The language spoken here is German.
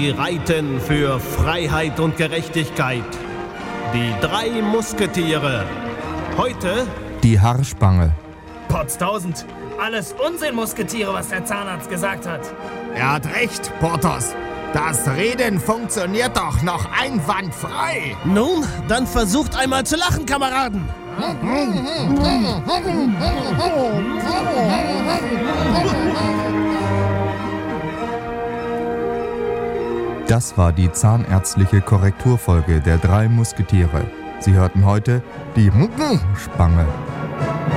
die reiten für Freiheit und Gerechtigkeit. Die 3 Musketiere. Heute die Haarspange. Potztausend. Alles Unsinn, Musketiere, was der Zahnarzt gesagt hat. Er hat recht, Porthos. Das Reden funktioniert doch noch einwandfrei. Nun, dann versucht einmal zu lachen, Kameraden. Das war die zahnärztliche Korrekturfolge der 3 Musketiere. Sie hörten heute die Spange.